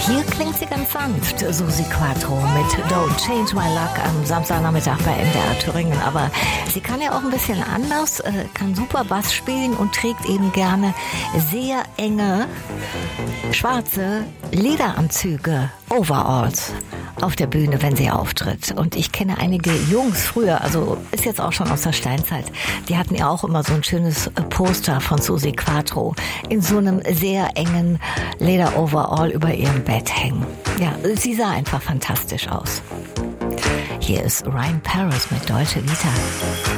Hier klingt sie ganz sanft, Susi Quatro mit Don't Change My Luck am Samstagnachmittag bei MDR Thüringen. Aber sie kann ja auch ein bisschen anders, kann super Bass spielen und trägt eben gerne sehr enge, schwarze Lederanzüge, Overalls auf der Bühne, wenn sie auftritt. Und ich kenne einige Jungs früher, also ist jetzt auch schon aus der Steinzeit, die hatten ja auch immer so ein schönes Poster von Susi Quatro in so einem sehr engen Leder-Overall über ihrem Bett hängen. Ja, sie sah einfach fantastisch aus. Hier ist Ryan Paris mit Deutsche Vita.